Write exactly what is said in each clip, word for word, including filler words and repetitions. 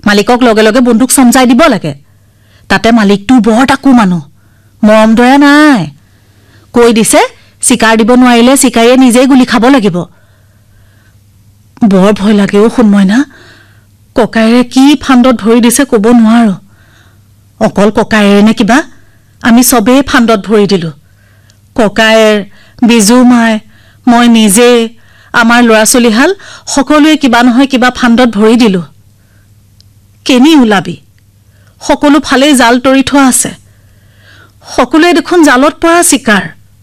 মালিকক লগে লগে বন্দুক সমজাই দিব লাগে তাতে মালিকটো বৰ টাকু মানুহ মৰম দয়া নাই কৈ দিছে শিকাৰ দিব নোৱাৰিলে শিকাৰীয়ে নিজেই গুলি খাব লাগিব বৰ ভয় লাগে ও শুনমইনা ককাইৰে কি ফান্দত ধৰি দিছে ক'ব নোৱাৰো অকল ককাইৰে নে কিবা আমি সবেই ফান্দত ভৰি দিলো ককাইৰ বিজু মাই মই নিজে আমাৰ লৰাছলিহাল সকলোৱে কিবা নহয় কিবা ফান্দত ভৰি দিলো কেনি উলাবি সকলো ফালে জাল তৰি থোৱা আছে সকলোৱে দেখোন জালত পৰা শিকাৰ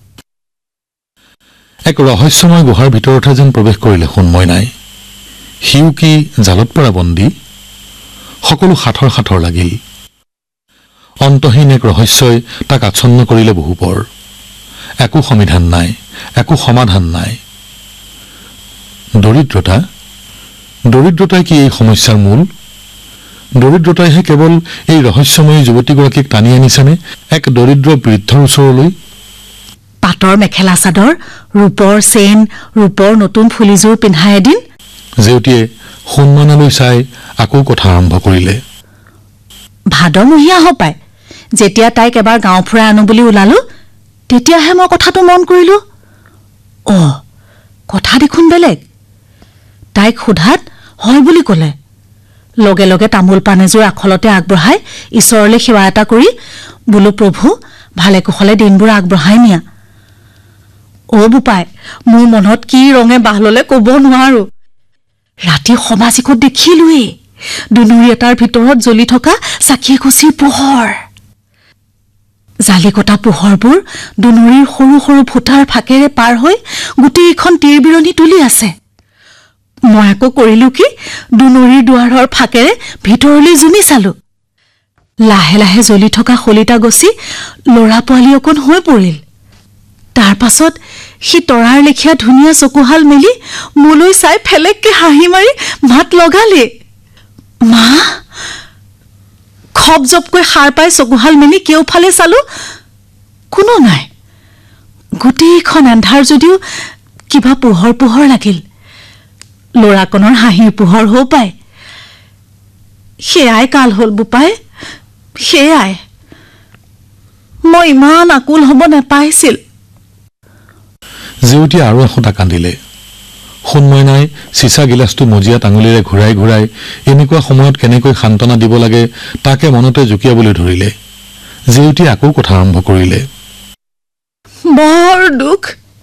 এক ৰহস্যময় গুহাৰ ভিতৰতে যেন প্ৰৱেশ কৰিলে শুনমইনাই হিউ কি জালত পৰা বন্দী সকলো সাঠৰ সাঠৰ লাগিল অন্তহীন এক ৰহস্যই তাক আচ্ছন্ন কৰিলে বহুপৰ একো সমিধান নাই একো সমাধান নাই দৰিদ্ৰতা দৰিদ্ৰতাই কি এই সমস্যাৰ মূল দৰিদ্ৰতাইহে কেৱল এই ৰহস্যময়ী যুৱতীগৰাকীক টানি আনিছেনে এক দৰিদ্ৰ বৃদ্ধৰ ওচৰলৈ পাটৰ মেখেলা চাদৰ ৰূপৰ চেইন ৰূপৰ নতুন ফুলিযোৰ পিন্ধাই এদিন জেউতীয়ে সন্মানলৈ চাই আকৌ কথা আৰম্ভ কৰিলে ভাদমহীয়া হপায় যেতিয়া তাইক এবাৰ গাঁও ফুৰাই আনো বুলি ওলালো তেতিয়াহে মই কথাটো মন কৰিলো অ কথা দেখোন বেলেগ তাইক সোধাত হয় বুলি ক'লে লগে লগে তামোল পাণ এযোৰ আখলতে আগবঢ়াই ঈশ্বৰলৈ সেৱা এটা কৰি বোলো প্ৰভু ভালে কুশলে দিনবোৰ আগবঢ়াই নিয়া অ বুপাই মোৰ মনত কি ৰঙে বাহ ললে ক'ব নোৱাৰো ৰাতি সমাজিকত দেখিলোৱে দুনুৰি এটাৰ ভিতৰত জ্বলি থকা চাকি খুচিৰ পোহৰ জালিকটা পোহৰবোৰ দুনুৰিৰ সৰু সৰু ফুটাৰ ফাকেৰে পাৰ হৈ গোটেইখন তীৰ বিৰণি তুলি আছে মই আকৌ কৰিলো কি দুনুৰিৰ দুৱাৰৰ ফাকেৰে ভিতৰলৈ জুমি চালো লাহে লাহে জ্বলি থকা খলিতা গছি লৰা পোৱালি অকণ হৈ পৰিল তাৰ পাছত সি তৰাৰ লেখিয়া ধুনীয়া চকুহাল মেলি মোলৈ চাই ফেলেককে হাঁহি মাৰি মাত লগালে মা খপ জপকৈ সাৰ পাই চকুহাল মেলি কেওফালে চালো কোনো নাই গোটেইখন আন্ধাৰ যদিও কিবা পোহৰ পোহৰ লাগিল লৰাকনৰ হাঁহিৰ পোহৰ হৈ পায় সেয়াই কাল হল বুপাই সেয়াই মই ইমান আকুল হ'ব নাপাইছিল জেউতী আৰু এখোটা কান্দিলে শুনমইনাই চিচা গিলাচটো মজিয়াত আঙুলিৰে ঘূৰাই ঘূৰাই এনেকুৱা সময়ত কেনেকৈ সান্তনা দিব লাগে তাকে মনতে জুকিয়াবলৈ ধৰিলে জেউতী আকৌ কথা আৰম্ভ কৰিলে বৰ দুখ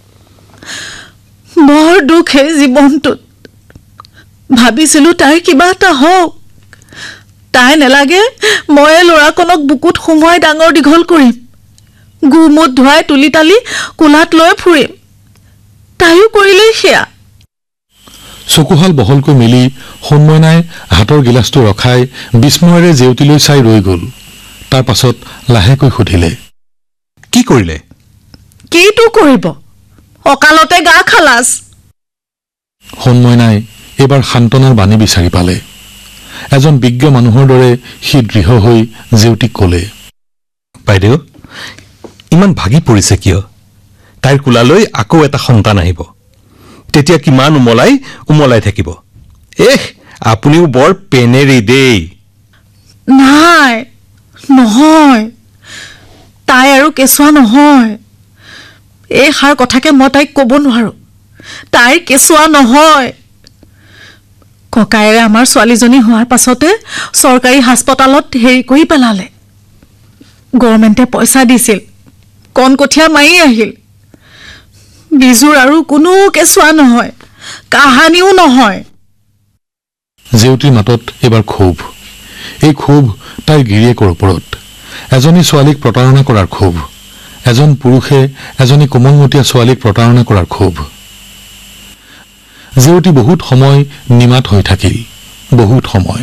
বৰ দুখ হে জীৱনটোত ভাবিছিলো তাই কিবা এটা হওক তাই নেলাগে মই লৰাকনক বুকুত সুমুৱাই ডাঙৰ দীঘল কৰিম গুমুত ধুৱাই তুলি তালি কোলাত লৈ ফুৰিম তাইও কৰিলে সেয়া চকুহাল বহলকৈ মেলি শুনমইনাই হাতৰ গিলাচটো ৰখাই বিস্ময়েৰে জেউতীলৈ চাই ৰৈ গল তাৰ পাছত লাহেকৈ সুধিলে কি কৰিলে কিটো কৰিব অকালতে গা খালাস শুনমইনাই এবাৰ সান্তনাৰ বাণী বিচাৰি পালে এজন বিজ্ঞ মানুহৰ দৰে সি দৃঢ় হৈ জেউতীক ক'লে বাইদেউ ইমান ভাগি পৰিছে কিয় তাইৰ কোলালৈ আকৌ এটা সন্তান আহিব তেতিয়া কিমান উমলাই উমলাই থাকিব এহ আপুনিও বৰ পেনেৰি দেই নাই নহয় তাই আৰু কেঁচুৱা নহয় এই সাৰ কথাকে মই তাইক ক'ব নোৱাৰো তাইৰ কেঁচুৱা নহয় ককাইৰে আমাৰ ছোৱালীজনী হোৱাৰ পাছতে চৰকাৰী হাস্পতালত হেৰি কৰি পেলালে গভৰ্ণমেণ্টে পইচা দিছিল কণ কঠীয়া মাৰি আহিল বিজুৰ আৰু কোনো কেঁচুৱা নহয় কাহানিও নহয় জেউতীৰ মাতত এবাৰ ক্ষোভ এই ক্ষোভ তাইৰ গিৰিয়েকৰ ওপৰত এজনী ছোৱালীক প্ৰতাৰণা কৰাৰ ক্ষোভ এজন পুৰুষে এজনী কোমলমতীয়া ছোৱালীক প্ৰতাৰণা কৰাৰ ক্ষোভ জেউতী বহুত সময় নিমাত হৈ থাকিল বহুত সময়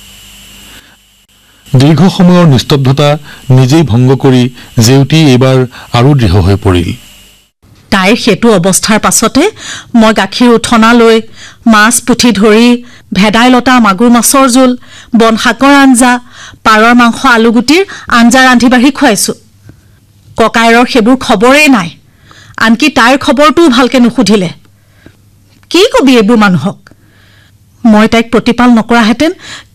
দীৰ্ঘ সময়ৰ নিস্তব্ধতা নিজেই ভংগ কৰি জেউতী এইবাৰ আৰু দৃঢ় হৈ পৰিল তাইৰ সেইটো অৱস্থাৰ পাছতে মই গাখীৰ উঠনা লৈ মাছ পুঠি ধৰি ভেদাইলতা মাগুৰ মাছৰ জোল বন শাকৰ আঞ্জা পাৰৰ মাংস আলুগুটিৰ আঞ্জা ৰান্ধি বাঢ়ি খুৱাইছো ককাইৰৰ সেইবোৰ খবৰেই নাই আনকি তাইৰ খবৰটোও ভালকে নুসুধিলে কি কবি এইবোৰ মানুহক মই তাইক প্ৰতিপাল নকৰাহেঁতেন